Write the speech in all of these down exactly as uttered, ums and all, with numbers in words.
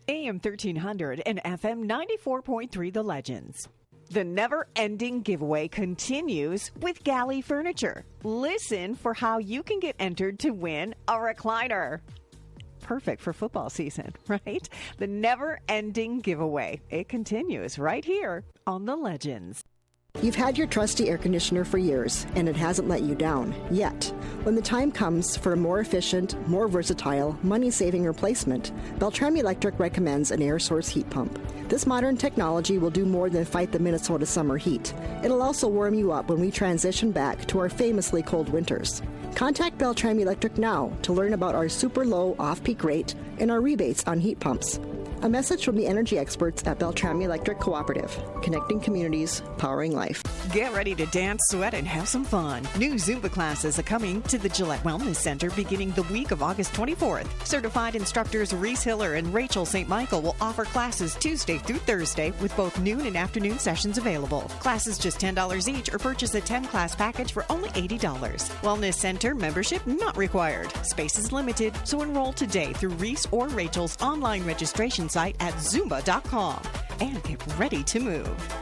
A M thirteen hundred and F M ninety-four point three The Legends. The never-ending giveaway continues with Galley Furniture. Listen for how you can get entered to win a recliner. Perfect for football season, right? The never-ending giveaway. It continues right here on The Legends. You've had your trusty air conditioner for years, and it hasn't let you down, yet. When the time comes for a more efficient, more versatile, money-saving replacement, Beltrami Electric recommends an air source heat pump. This modern technology will do more than fight the Minnesota summer heat. It'll also warm you up when we transition back to our famously cold winters. Contact Beltrami Electric now to learn about our super low off-peak rate and our rebates on heat pumps. A message from the energy experts at Beltrami Electric Cooperative, connecting communities, powering life. Get ready to dance, sweat, and have some fun. New Zumba classes are coming to the Gillette Wellness Center beginning the week of August twenty-fourth. Certified instructors Reese Hiller and Rachel Saint Michael will offer classes Tuesday through Thursday with both noon and afternoon sessions available. Classes just ten dollars each or purchase a ten-class package for only eighty dollars. Wellness Center membership not required. Space is limited, so enroll today through Reese or Rachel's online registration site at zumba dot com and get ready to move.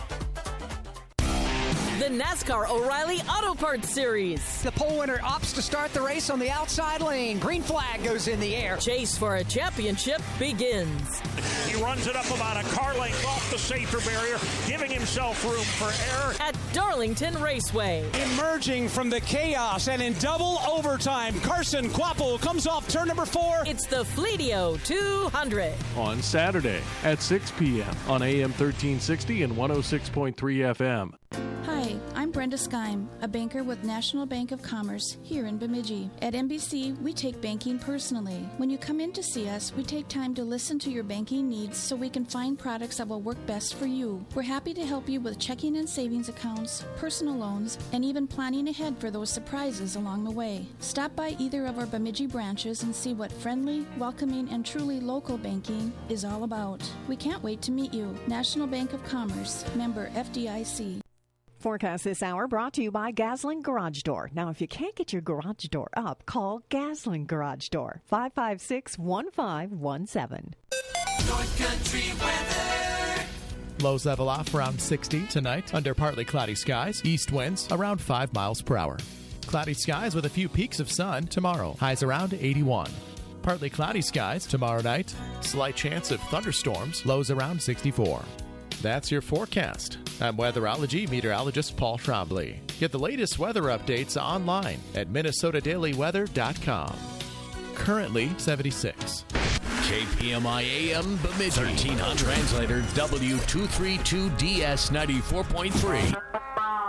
The NASCAR O'Reilly Auto Parts Series. The pole winner opts to start the race on the outside lane. Green flag goes in the air. Chase for a championship begins. He runs it up about a car length off the safety barrier, giving himself room for error. At Darlington Raceway. Emerging from the chaos and in double overtime, Carson Kvapil comes off turn number four. It's the Fleetio two hundred. On Saturday at six p.m. on A M thirteen sixty and one oh six point three F M. Hi, I'm Brenda Skeim, a banker with National Bank of Commerce here in Bemidji. At N B C, we take banking personally. When you come in to see us, we take time to listen to your banking needs so we can find products that will work best for you. We're happy to help you with checking and savings accounts, personal loans, and even planning ahead for those surprises along the way. Stop by either of our Bemidji branches and see what friendly, welcoming, and truly local banking is all about. We can't wait to meet you. National Bank of Commerce, member F D I C. Forecast this hour brought to you by Gaslin Garage Door. Now, if you can't get your garage door up, call Gaslin Garage Door, five five six, one five one seven. North Country weather. Lows level off around sixty tonight under partly cloudy skies. East winds around five miles per hour. Cloudy skies with a few peaks of sun tomorrow. Highs around eighty-one. Partly cloudy skies tomorrow night. Slight chance of thunderstorms. Lows around sixty-four. That's your forecast. I'm weatherology meteorologist Paul Trombley. Get the latest weather updates online at minnesota daily weather dot com. Currently seventy-six. K P M I A M Bemidji. thirteen hundred. Translator W two thirty-two D S ninety-four point three.